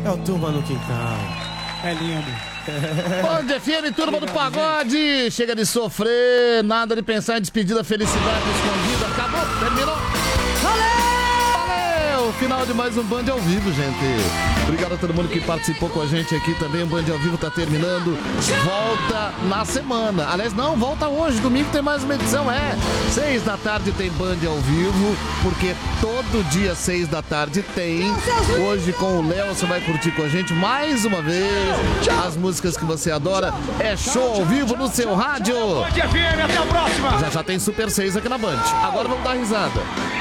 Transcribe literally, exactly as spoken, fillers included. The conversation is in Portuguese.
É o Turma no Quintal. É lindo. Band F M, turma do pagode. Chega de sofrer, nada de pensar em despedida, felicidade escondida. Acabou, terminou. Valeu! Valeu! Final de mais um Band ao vivo, gente. Obrigado a todo mundo que participou com a gente aqui também. O Band ao vivo tá terminando. Volta na semana. Aliás, não, volta hoje. Domingo tem mais uma edição, é. Seis da tarde tem Band ao vivo, porque todo dia, seis da tarde, tem. Hoje com o Léo, você vai curtir com a gente mais uma vez as músicas que você adora. É show ao vivo no seu rádio. Band F M, até a próxima. Já já tem Super seis aqui na Band. Agora vamos dar risada.